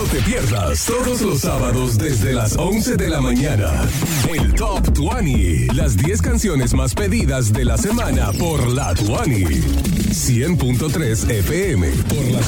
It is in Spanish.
te pierdas todos los sábados desde las 11 de la mañana. El Top 20, las 10 canciones más pedidas de la semana por La 20. 100.3 FM por La